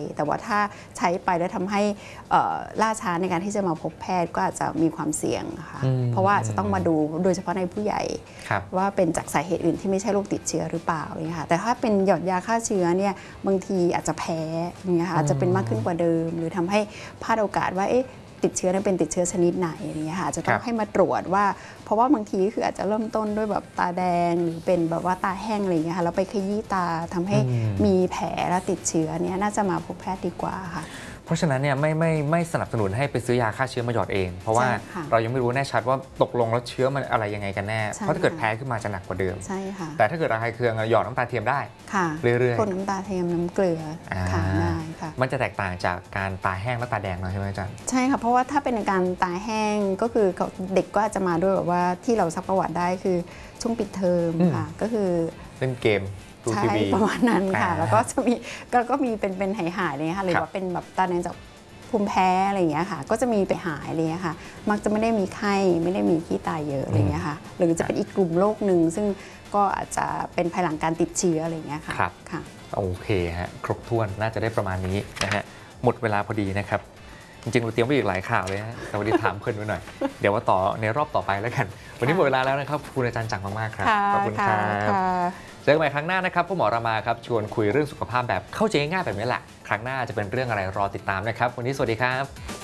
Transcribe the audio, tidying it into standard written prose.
แต่ว่าถ้าใช้ไปแล้วทำให้ล่าช้าในการที่จะมาพบแพทย์ก็อาจจะมีความเสี่ยงค่ะเพราะว่าจะต้องมาดูโดยเฉพาะในผู้ใหญ่ว่าเป็นจากสาเหตุอื่นที่ไม่ใช่โรคติดเชื้อหรือเปล่าเนี่ยค่ะแต่ถ้าเป็นหยอดยาฆ่าเชื้อเนี่ยบางทีอาจจะแพ้เนี่ยค่ะอาจจะเป็นมากขึ้นกว่าเดิมหรือทำให้พลาดโอกาสว่าติดเชื้อนั้นเป็นติดเชื้อชนิดไหนอย่างเงี้ยค่ะอาจจะต้องให้มาตรวจว่าเพราะว่าบางทีคืออาจจะเริ่มต้นด้วยแบบตาแดงหรือเป็นแบบว่าตาแห้งอะไรอย่างเงี้ยค่ะแล้วไปขยี้ตาทำให้มีแผลแล้วติดเชื้อเนี่ยน่าจะมาพบแพทย์ดีกว่าค่ะเพราะฉะนั้นเนี่ยไม่สนับสนุนให้ไปซื้อยาฆ่าเชื้อมาหยอดเองเพราะว่าเรายังไม่รู้แน่ชัดว่าตกลงแล้วเชื้อมันอะไรยังไงกันแน่เพราะถ้าเกิดแพ้ขึ้นมาจะหนักกว่าเดิมใช่ค่ะแต่ถ้าเกิดระคายเคืองหยอดน้ำตาเทียมได้เรื่อยๆพ่นน้ำตาเทียมน้ำเกลือทานได้ค่ะมันจะแตกต่างจากการตาแห้งและตาแดงใช่ไหมอาจารย์ใช่ค่ะเพราะว่าถ้าเป็นการตาแห้งก็คือเด็กก็อาจจะมาด้วยแบบว่าที่เราซักประวัติได้คือช่วงปิดเทอมค่ะก็คือเล่นเกมใช่ประมาณนั้นค่ะแล้วก็จะมีก็มีเป็นหายๆเลยค่ะหรือว่าเป็นแบบตาแดงจากภูมิแพ้อะไรอย่างเงี้ยค่ะก็จะมีไปหายอะไรอย่างเงี้ยค่ะมักจะไม่ได้มีไข้ไม่ได้มีขี้ตาเยอะอะไรอย่างเงี้ยค่ะหรือจะเป็นอีกกลุ่มโรคหนึ่งซึ่งก็อาจจะเป็นภายหลังการติดเชื้ออะไรอย่างเงี้ยค่ะค่ะโอเคฮะครบถ้วนน่าจะได้ประมาณนี้นะฮะหมดเวลาพอดีนะครับจริงๆเราเตรียมไว้อีกหลายข่าวเลยฮะแต่วันนี้ถามเพิ่นไว้หน่อยเดี๋ยวว่าต่อในรอบต่อไปแล้วกันวันนี้หมดเวลาแล้วนะครับคุณอาจารย์จังมากๆครับขอบคุณครับเจอกันใหม่ครั้งหน้านะครับพ่อหมอรามาครับชวนคุยเรื่องสุขภาพแบบเข้าใจง่ายแบบนี้แหละครั้งหน้าจะเป็นเรื่องอะไรรอติดตามนะครับวันนี้สวัสดีครับ